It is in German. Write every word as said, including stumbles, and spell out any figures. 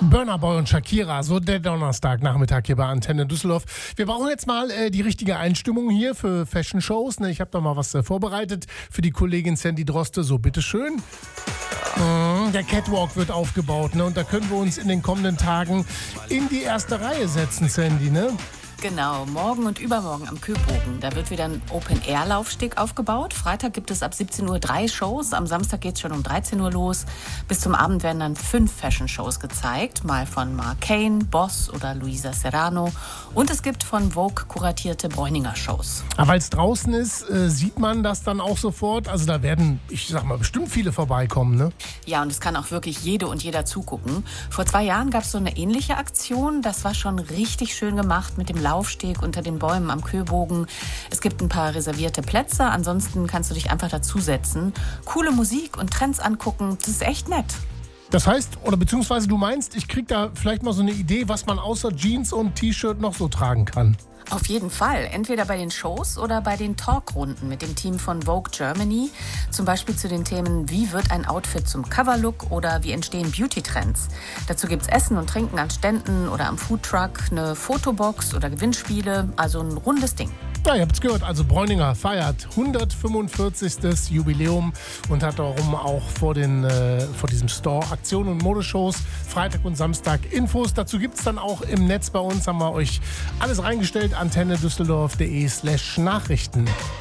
Burna Boy und Shakira, so der Donnerstagnachmittag hier bei Antenne Düsseldorf. Wir brauchen jetzt mal äh, die richtige Einstimmung hier für Fashion-Shows. Ne? Ich habe da mal was äh, vorbereitet für die Kollegin Sandy Droste. So, bitteschön. Mhm, der Catwalk wird aufgebaut, ne? Und da können wir uns in den kommenden Tagen in die erste Reihe setzen, Sandy, ne? Genau, morgen und übermorgen am Köbogen. Da wird wieder ein Open-Air-Laufsteg aufgebaut. Freitag gibt es ab siebzehn Uhr drei Shows. Am Samstag geht es schon um dreizehn Uhr los. Bis zum Abend werden dann fünf Fashion-Shows gezeigt. Mal von Mark Kane, Boss oder Luisa Serrano. Und es gibt von Vogue kuratierte Bräuninger-Shows. Aber weil es draußen ist, äh, sieht man das dann auch sofort? Also da werden, ich sag mal, bestimmt viele vorbeikommen, ne? Ja, und es kann auch wirklich jede und jeder zugucken. Vor zwei Jahren gab es so eine ähnliche Aktion. Das war schon richtig schön gemacht mit dem Laufsteg unter den Bäumen am Köbogen. Es gibt ein paar reservierte Plätze. Ansonsten kannst du dich einfach dazusetzen. Coole Musik und Trends angucken. Das ist echt nett. Das heißt, oder beziehungsweise du meinst, ich krieg da vielleicht mal so eine Idee, was man außer Jeans und T-Shirt noch so tragen kann. Auf jeden Fall. Entweder bei den Shows oder bei den Talkrunden mit dem Team von Vogue Germany. Zum Beispiel zu den Themen, wie wird ein Outfit zum Coverlook oder wie entstehen Beauty-Trends. Dazu gibt's Essen und Trinken an Ständen oder am Foodtruck, eine Fotobox oder Gewinnspiele. Also ein rundes Ding. Ja, ihr habt es gehört, also Bräuninger feiert hundertfünfundvierzigstes Jubiläum und hat darum auch vor, den, äh, vor diesem Store Aktionen und Modeshows Freitag und Samstag Infos. Dazu gibt es dann auch im Netz bei uns, haben wir euch alles reingestellt, antenne düsseldorf punkt de slash Nachrichten.